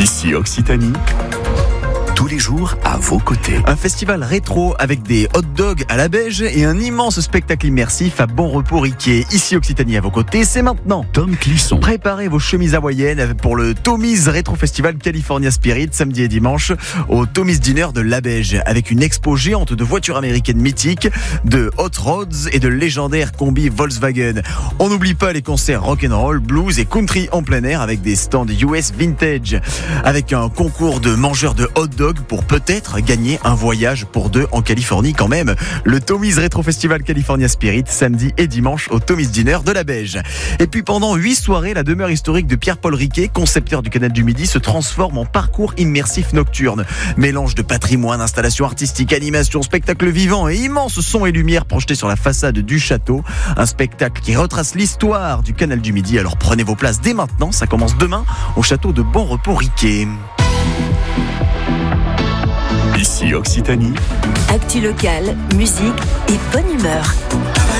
Ici Occitanie, tous les jours à vos côtés. Un festival rétro avec des hot dogs à la beige et un immense spectacle immersif à Bon Repos Riquet. Ici Occitanie à vos côtés, c'est maintenant. Tom Clisson. Préparez vos chemises hawaïennes pour le Tommy's Retro Festival California Spirit samedi et dimanche au Tommy's Dinner de La Beige avec une expo géante de voitures américaines mythiques, de hot rods et de légendaires combis Volkswagen. On n'oublie pas les concerts rock'n'roll, blues et country en plein air avec des stands US vintage, avec un concours de mangeurs de hot dogs pour peut-être gagner un voyage pour deux en Californie quand même. Le Tommy's Retro Festival California Spirit samedi et dimanche au Tommy's Dinner de La Beige. Et puis pendant 8 soirées, la demeure historique de Pierre-Paul Riquet, concepteur du Canal du Midi, se transforme en parcours immersif nocturne. Mélange de patrimoine, installations artistiques, animations, spectacles vivants et immenses sons et lumières projetés sur la façade du château. Un spectacle qui retrace l'histoire du Canal du Midi. Alors prenez vos places dès maintenant, ça commence demain au château de Bon Repos Riquet. Ici Occitanie. Actu locale, musique et bonne humeur.